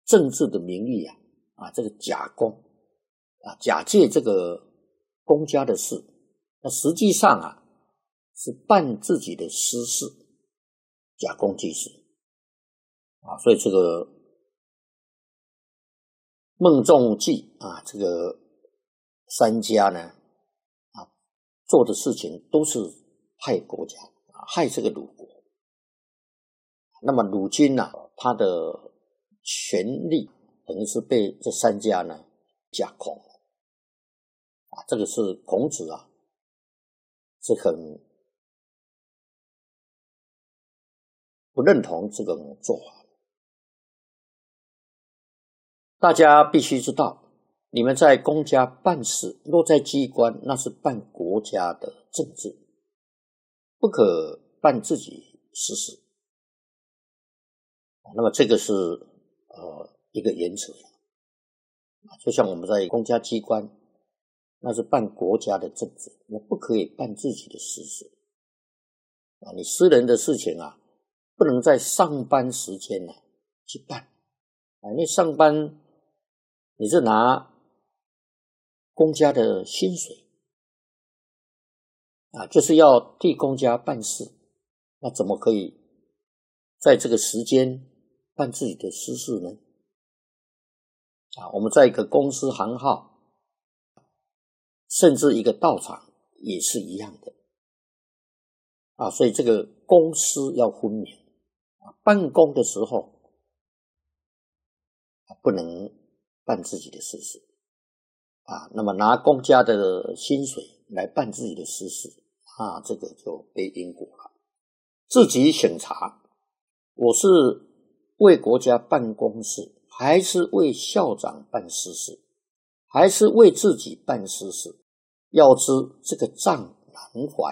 政治的名义这个假公假借这个公家的事，那实际上是办自己的私事，假公济私所以这个孟仲季这个三家呢做的事情都是害国家害这个鲁国。那么鲁军他的权力等于是被这三家呢架空了这个是孔子是很不认同这种做法。大家必须知道，你们在公家办事，若在机关，那是办国家的政治，不可办自己私事。那么这个是一个原则，就像我们在公家机关，那是办国家的政治，那不可以办自己的私事你私人的事情不能在上班时间去办因为上班你是拿公家的薪水就是要替公家办事，那怎么可以在这个时间办自己的私事呢？我们在一个公司行号，甚至一个道场也是一样的所以这个公私要分明办公的时候不能办自己的私事那么拿公家的薪水来办自己的私事这个就背因果了。自己审查，我是为国家办公事，还是为校长办私事，还是为自己办私事，要知这个账难还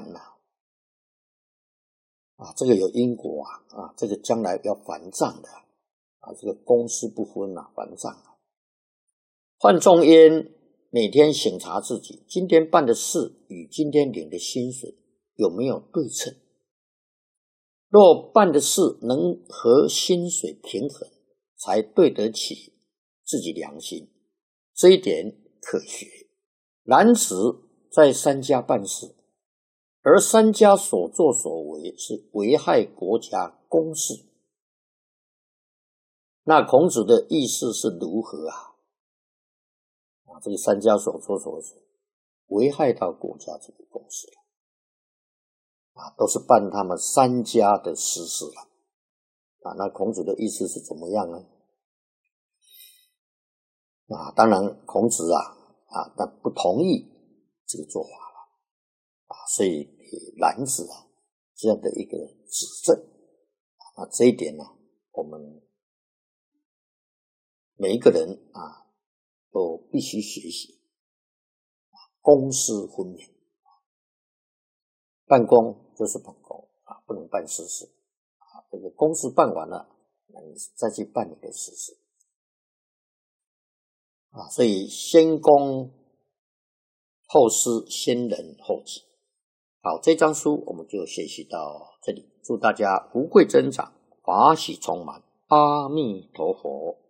这个有因果这个将来要还账的这个公私不分还账范仲淹每天审查自己今天办的事与今天领的薪水有没有对称，若办的事能和薪水平衡，才对得起自己良心，这一点可学。男子在三家办事，而三家所作所为是危害国家公事，那孔子的意思是如何这个三家所作所为危害到国家这个公事了都是办他们三家的私事了那孔子的意思是怎么样呢？当然孔子但不同意这个做法了所以给男子这样的一个指正这一点我们每一个人都必须学习公私分明办公就是办公不能办私事这个公事办完了你再去办你的私事所以先公后私，先人后己。好，这章书我们就学习到这里，祝大家福贵增长，法喜充满，阿弥陀佛。